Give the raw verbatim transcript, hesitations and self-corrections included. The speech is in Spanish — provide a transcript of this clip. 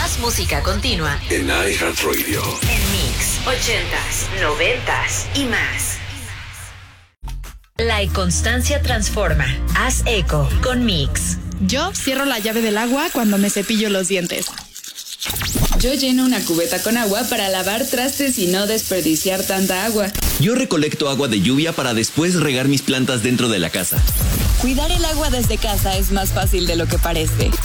Más música continua en iHeartRadio. En Mix, ochentas, noventas y más. La inconstancia transforma. Haz eco con Mix. Yo cierro la llave del agua cuando me cepillo los dientes. Yo lleno una cubeta con agua para lavar trastes y no desperdiciar tanta agua. Yo recolecto agua de lluvia para después regar mis plantas dentro de la casa. Cuidar el agua desde casa es más fácil de lo que parece.